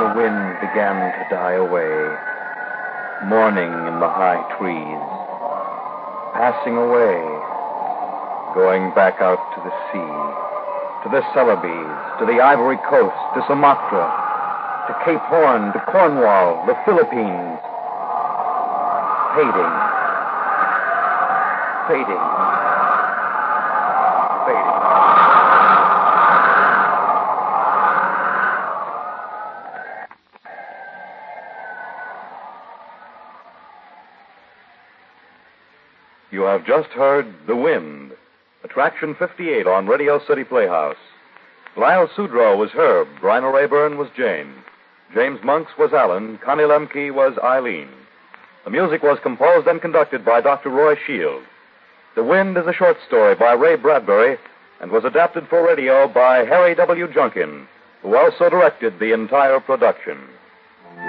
the wind began to die away, mourning in the high trees, passing away, going back out to the sea, to the Celebes, to the Ivory Coast, to Sumatra, to Cape Horn, to Cornwall, the Philippines, fading, fading, fading. You have just heard The Wind, Attraction 58 on Radio City Playhouse. Lyle Sudrow was Herb, Bryna Rayburn was Jane, James Monks was Alan, Connie Lemke was Eileen. The music was composed and conducted by Dr. Roy Shield. The Wind is a short story by Ray Bradbury and was adapted for radio by Harry W. Junkin, who also directed the entire production.